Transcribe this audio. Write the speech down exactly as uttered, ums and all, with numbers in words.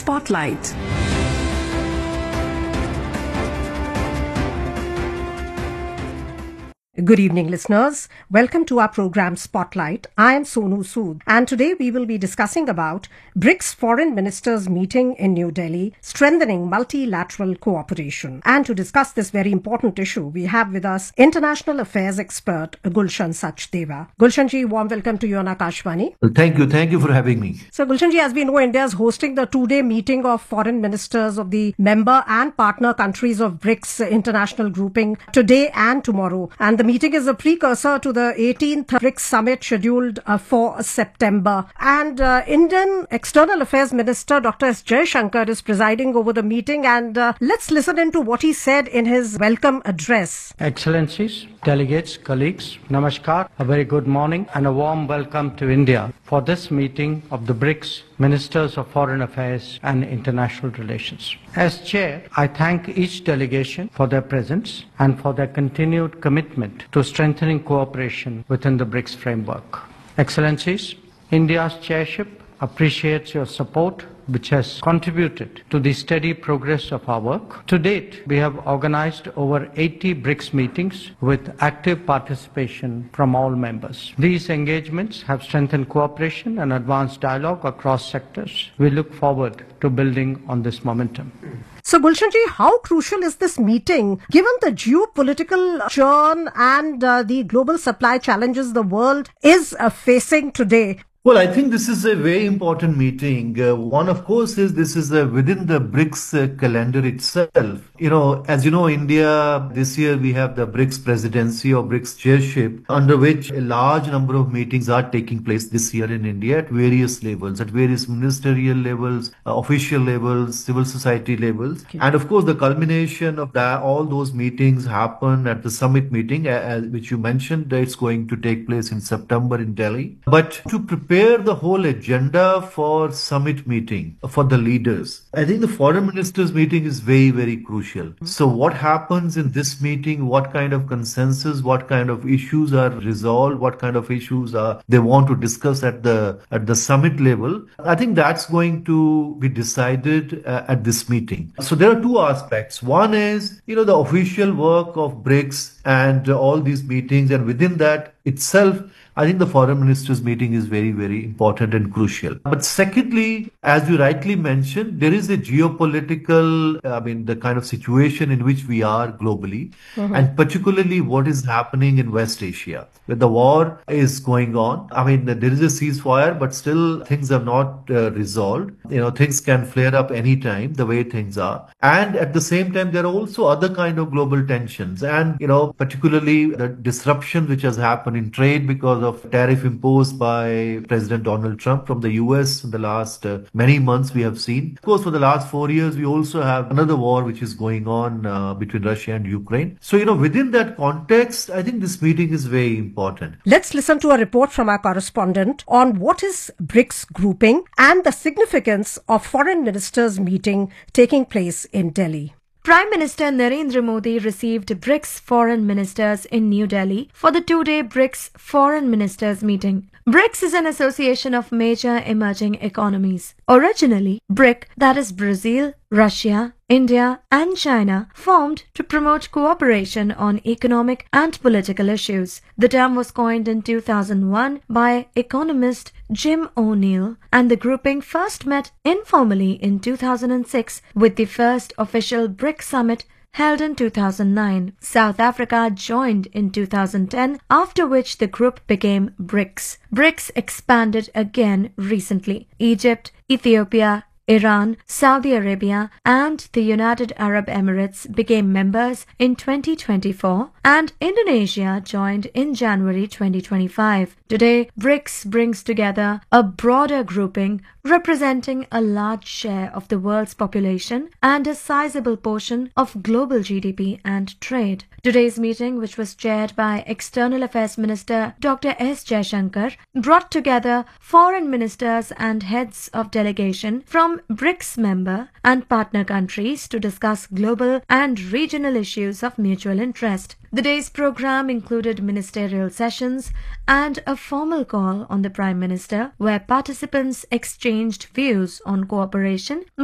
Spotlight. Good evening, listeners. Welcome to our program Spotlight. I am Sonu Sood, and today we will be discussing about BRICS Foreign Ministers meeting in New Delhi, strengthening multilateral cooperation. And to discuss this very important issue, we have with us international affairs expert Gulshan Sachdeva. Gulshan ji, warm welcome to you on Akashvani. Well, thank you. Thank you for having me. So, Gulshan ji, as we know, India is hosting the two-day meeting of foreign ministers of the member and partner countries of BRICS international grouping today and tomorrow. And the meeting is a precursor to the eighteenth BRICS summit scheduled uh, for September. And uh, Indian External Affairs Minister Doctor S. Jaishankar is presiding over the meeting. And uh, let's listen into what he said in his welcome address. Excellencies, delegates, colleagues, namaskar, a very good morning and a warm welcome to India for this meeting of the BRICS Ministers of Foreign Affairs and International Relations. As chair, I thank each delegation for their presence and for their continued commitment to strengthening cooperation within the BRICS framework. Excellencies, India's chairship appreciates your support, which has contributed to the steady progress of our work. To date, we have organized over eighty BRICS meetings with active participation from all members. These engagements have strengthened cooperation and advanced dialogue across sectors. We look forward to building on this momentum. So, Gulshan ji, how crucial is this meeting given the geopolitical churn and uh, the global supply challenges the world is uh, facing today? Well, I think this is a very important meeting. Uh, one, of course, is this is uh, within the BRICS uh, calendar itself. You know, as you know, India, this year we have the BRICS presidency or BRICS chairship, under which a large number of meetings are taking place this year in India at various levels, at various ministerial levels, uh, official levels, civil society levels. Okay. And of course, the culmination of that, all those meetings happen at the summit meeting, uh, which you mentioned, it's going to take place in September in Delhi. But to prepare the whole agenda for summit meeting for the leaders, I think the foreign ministers meeting is very, very crucial. So what happens in this meeting, what kind of consensus, what kind of issues are resolved, what kind of issues are they want to discuss at the at the summit level, I think that's going to be decided uh, at this meeting. So there are two aspects. One is, you know, the official work of BRICS and uh, all these meetings, and within that itself, I think the foreign ministers meeting is very, very important and crucial. But secondly, as you rightly mentioned, there is a geopolitical, I mean, the kind of situation in which we are globally, mm-hmm. and particularly what is happening in West Asia, where the war is going on. I mean, there is a ceasefire, but still things are not uh, resolved. You know, things can flare up anytime, the way things are. And at the same time, there are also other kind of global tensions. And, you know, particularly the disruption which has happened in trade because of tariff imposed by President Donald Trump from the U S in the last uh, many months we have seen. Of course, for the last four years, we also have another war which is going on uh, between Russia and Ukraine. So, you know, within that context, I think this meeting is very important. Let's listen to a report from our correspondent on what is BRICS grouping and the significance of foreign ministers meeting taking place in Delhi. Prime Minister Narendra Modi received BRICS foreign ministers in New Delhi for the two-day BRICS foreign ministers meeting. BRICS is an association of major emerging economies. Originally, BRIC, that is Brazil, Russia, India and China, formed to promote cooperation on economic and political issues. The term was coined in two thousand one by economist Jim O'Neill, and the grouping first met informally in two thousand six with the first official BRIC summit held in two thousand nine. South Africa joined in two thousand ten, after which the group became BRICS. BRICS expanded again recently. Egypt, Ethiopia, Iran, Saudi Arabia and the United Arab Emirates became members in twenty twenty-four and Indonesia joined in January twenty twenty-five. Today, BRICS brings together a broader grouping representing a large share of the world's population and a sizable portion of global G D P and trade. Today's meeting, which was chaired by External Affairs Minister Doctor S. Jaishankar, brought together foreign ministers and heads of delegation from BRICS member and partner countries to discuss global and regional issues of mutual interest. The day's program included ministerial sessions and a formal call on the Prime Minister, where participants exchanged views on cooperation